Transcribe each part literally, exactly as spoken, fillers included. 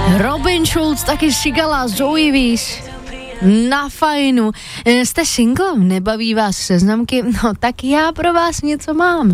Robin Schulz, taky Sigala, Zoe Wies. Na fajnu. Jste single? Nebaví vás seznamky? No tak já pro vás něco mám.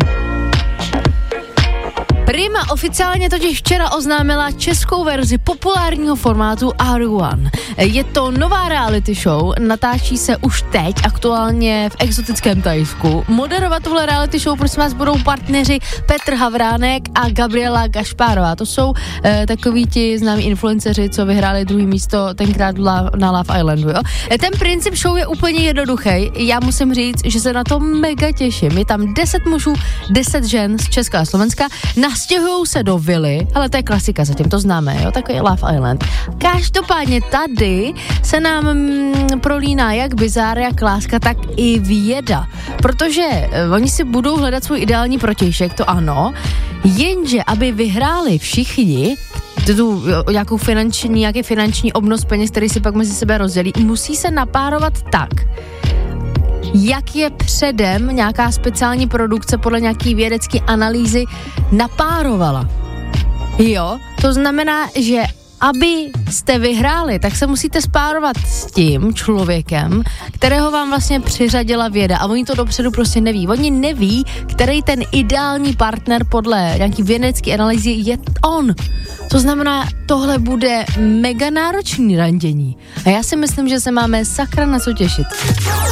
Prima oficiálně totiž včera oznámila českou verzi populárního formátu R jedna. Je to nová reality show, natáčí se už teď, aktuálně v exotickém Thajsku. Moderovat tuhle reality show, prosím vás, budou partneři Petr Havránek a Gabriela Gašpárová. To jsou eh, takoví ti známí influenceři, co vyhráli druhý místo tenkrát na Love Islandu. Jo? Ten princip show je úplně jednoduchý. Já musím říct, že se na to mega těším. Je tam deset mužů, deset žen z Česka a Slovenska. Nastěhujou se do vily, ale to je klasika, zatím to známe, jo, takový Love Island. Každopádně tady se nám mm, prolíná jak bizár, jak láska, tak i věda, protože uh, oni si budou hledat svůj ideální protějšek, to ano, jenže aby vyhráli všichni tu nějakou finanční, nějaký finanční obnos peněz, který si pak mezi sebe rozdělí, musí se napárovat tak, jak je předem nějaká speciální produkce podle nějaký vědecké analýzy napárovala. Jo, to znamená, že aby jste vyhráli, tak se musíte spárovat s tím člověkem, kterého vám vlastně přiřadila věda a oni to dopředu prostě neví. Oni neví, který ten ideální partner podle nějaký vědecké analýzy je on. To znamená, tohle bude mega náročný randění. A já si myslím, že se máme sakra na co těšit.